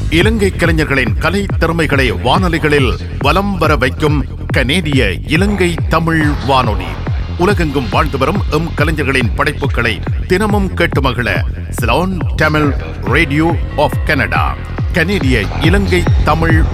இலங்கை கலைஞர்களின் கலை திறமைகளை வானொலிகளில் வலம் வர வைக்கும் கனேடிய இலங்கை தமிழ் வானொலி. உலகெங்கும் வாழ்ந்து வரும் எம் கலைஞர்களின் படைப்புகளை தினமும் கேட்டு மகிழ Ceylon Tamil radio of Canada, கனேடிய இலங்கை தமிழ்